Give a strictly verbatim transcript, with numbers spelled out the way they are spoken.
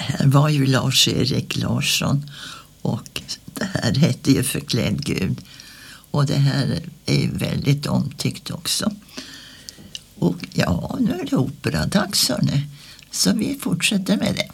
här var ju Lars-Erik Larsson och det här hette ju Förklädd Gud. Och det här är ju väldigt omtyckt också. Och ja, nu är det operadags hörni. Så vi fortsätter med det.